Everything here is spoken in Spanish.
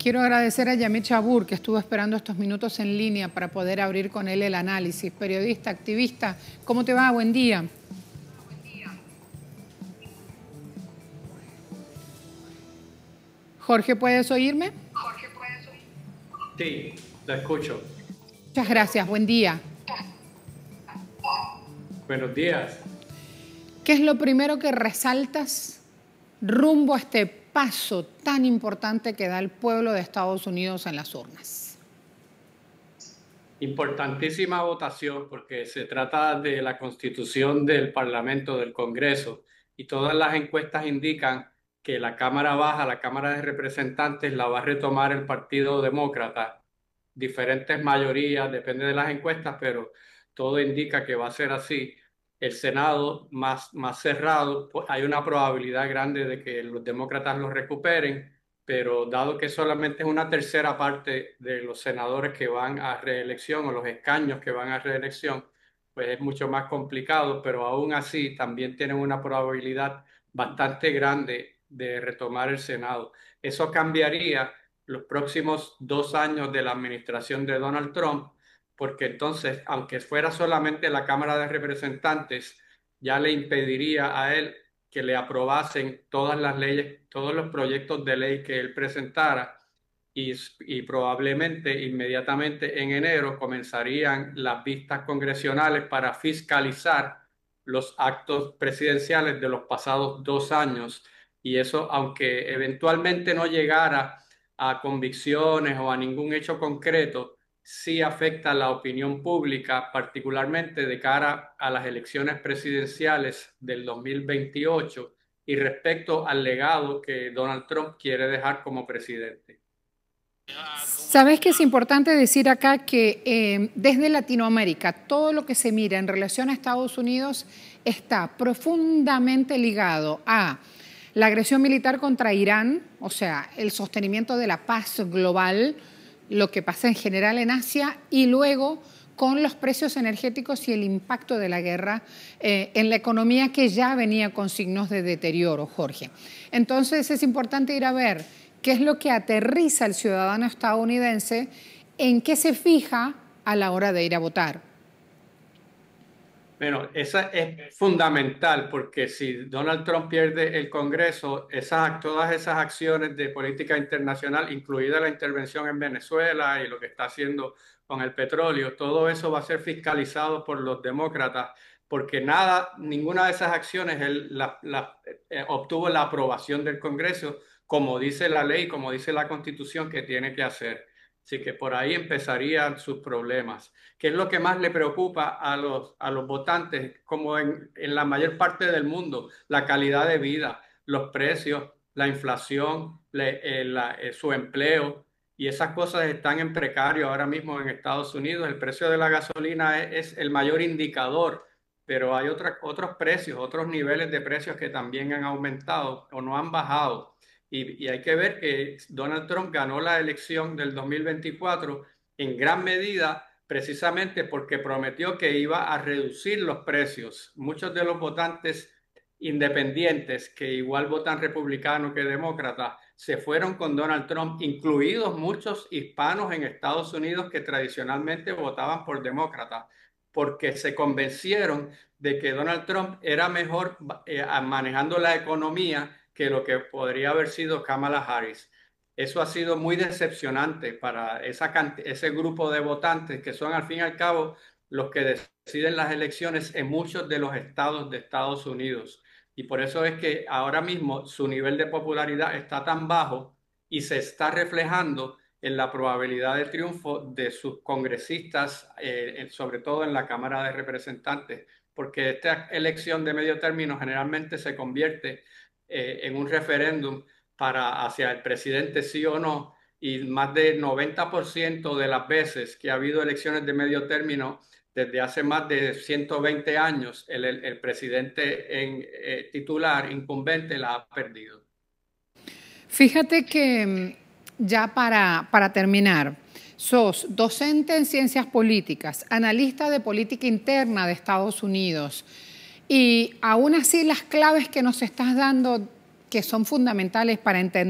Quiero agradecer a Yamit Chabur, que estuvo esperando estos minutos en línea para poder abrir con él el análisis. Periodista, activista, ¿cómo te va? Buen día. Jorge, ¿puedes oírme? Sí, la escucho. Muchas gracias, buen día. Buenos días. ¿Qué es lo primero que resaltas rumbo a este paso tan importante que da el pueblo de Estados Unidos en las urnas? Importantísima votación porque se trata de la constitución del Parlamento, del Congreso, y todas las encuestas indican que la Cámara Baja, la Cámara de Representantes, la va a retomar el Partido Demócrata. Diferentes mayorías, depende de las encuestas, pero todo indica que va a ser así. El Senado más cerrado, pues hay una probabilidad grande de que los demócratas lo recuperen, pero dado que solamente es una tercera parte de los senadores que van a reelección o los escaños que van a reelección, pues es mucho más complicado, pero aún así también tienen una probabilidad bastante grande de retomar el Senado. Eso cambiaría los próximos 2 años de la administración de Donald Trump, porque entonces, aunque fuera solamente la Cámara de Representantes, ya le impediría a él que le aprobasen todas las leyes, todos los proyectos de ley que él presentara y probablemente inmediatamente en enero comenzarían las vistas congresionales para fiscalizar los actos presidenciales de los pasados 2 años. Y eso, aunque eventualmente no llegara a convicciones o a ningún hecho concreto, sí afecta a la opinión pública, particularmente de cara a las elecciones presidenciales del 2028 y respecto al legado que Donald Trump quiere dejar como presidente. Sabes que es importante decir acá que desde Latinoamérica todo lo que se mira en relación a Estados Unidos está profundamente ligado a la agresión militar contra Irán, o sea, el sostenimiento de la paz global, lo que pasa en general en Asia, y luego con los precios energéticos y el impacto de la guerra en la economía que ya venía con signos de deterioro, Jorge. Entonces es importante ir a ver qué es lo que aterriza al ciudadano estadounidense, en qué se fija a la hora de ir a votar. Bueno, esa es fundamental porque si Donald Trump pierde el Congreso, todas esas acciones de política internacional, incluida la intervención en Venezuela y lo que está haciendo con el petróleo, todo eso va a ser fiscalizado por los demócratas porque ninguna de esas acciones obtuvo la aprobación del Congreso, como dice la ley, como dice la Constitución que tiene que hacer. Así que por ahí empezarían sus problemas. ¿Qué es lo que más le preocupa a los votantes, como en la mayor parte del mundo? La calidad de vida, los precios, la inflación, su empleo. Y esas cosas están en precario ahora mismo en Estados Unidos. El precio de la gasolina es el mayor indicador, pero hay otros precios, otros niveles de precios que también han aumentado o no han bajado. Y hay que ver que Donald Trump ganó la elección del 2024 en gran medida precisamente porque prometió que iba a reducir los precios. Muchos de los votantes independientes que igual votan republicano que demócrata se fueron con Donald Trump, incluidos muchos hispanos en Estados Unidos que tradicionalmente votaban por demócrata, porque se convencieron de que Donald Trump era mejor manejando la economía que lo que podría haber sido Kamala Harris. Eso ha sido muy decepcionante para ese grupo de votantes que son al fin y al cabo los que deciden las elecciones en muchos de los estados de Estados Unidos. Y por eso es que ahora mismo su nivel de popularidad está tan bajo y se está reflejando en la probabilidad de triunfo de sus congresistas, sobre todo en la Cámara de Representantes, porque esta elección de medio término generalmente se convierte en un referéndum hacia el presidente sí o no, y más del 90% de las veces que ha habido elecciones de medio término desde hace más de 120 años, el presidente titular, incumbente, la ha perdido. Fíjate que ya para terminar, sos docente en ciencias políticas, analista de política interna de Estados Unidos, y aún así las claves que nos estás dando, que son fundamentales para entender